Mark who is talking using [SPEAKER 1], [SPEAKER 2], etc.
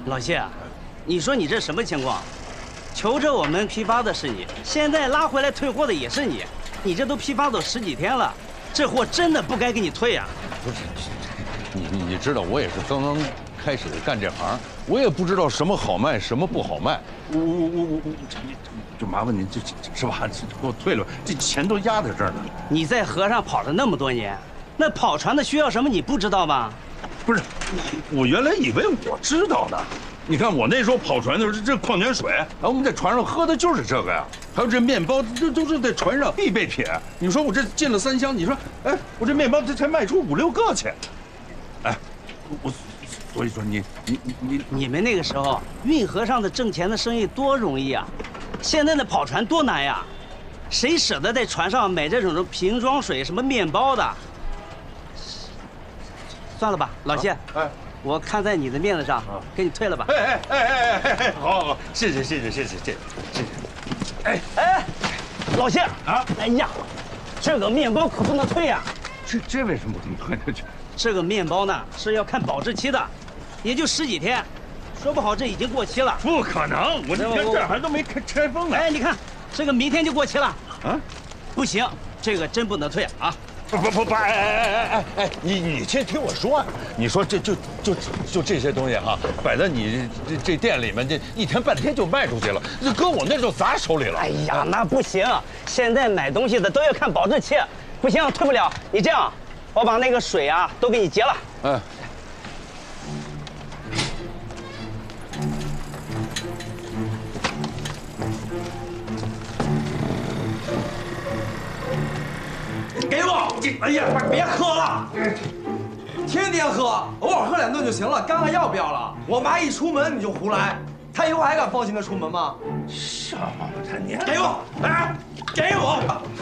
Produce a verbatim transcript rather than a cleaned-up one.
[SPEAKER 1] 老谢，你说你这什么情况？求着我们批发的是你，现在拉回来退货的也是你，你这都批发都十几天了，这货真的不该给你退呀！
[SPEAKER 2] 不是，你你你知道，我也是刚刚开始干这行，我也不知道什么好卖，什么不好卖。我我我我我，这就麻烦您，这这是吧？这给我退了，这钱都压在这儿呢。
[SPEAKER 1] 你在河上跑了那么多年，那跑船的需要什么你不知道吗？
[SPEAKER 3] 不是，我原来以为我知道呢。你看我那时候跑船的时候，这矿泉水，然后我们在船上喝的就是这个呀，还有这面包，这都是在船上必备品。你说我这进了三箱，你说，哎，我这面包这才卖出五六个去，哎，我，所以说你你你你
[SPEAKER 1] 你们那个时候运河上的挣钱的生意多容易啊，现在的跑船多难呀，谁舍得在船上买这种瓶装水、什么面包的？算了吧，老谢，哎。我看在你的面子上，给你退了吧。
[SPEAKER 3] 哎哎哎哎哎哎，好好好，谢谢谢谢谢谢谢谢谢谢。
[SPEAKER 1] 哎哎，老谢啊，哎呀，这个面包可不能退呀。
[SPEAKER 3] 这这为什么不能退呢？
[SPEAKER 1] 这个面包呢是要看保质期的，也就十几天，说不好这已经过期了。
[SPEAKER 3] 不可能，我这天这还都没开拆封呢。
[SPEAKER 1] 哎，你看这个明天就过期了。啊，不行，这个真不能退啊。
[SPEAKER 2] 不不不不，哎哎哎哎哎，你你先听我说啊！你说这就就就这些东西哈，摆在你这这店里面，这一天半天就卖出去了，这搁我那就砸手里了。
[SPEAKER 1] 哎呀，那不行，现在买东西的都要看保质期，不行，退不了。你这样，我把那个水啊都给你结了。嗯。
[SPEAKER 4] 给我！哎呀，别喝了，天天喝，偶尔喝两顿就行了，干了要不要了？我妈一出门你就胡来，她以后还敢放心的出门吗？
[SPEAKER 3] 什么他娘！
[SPEAKER 4] 给我！哎，给我！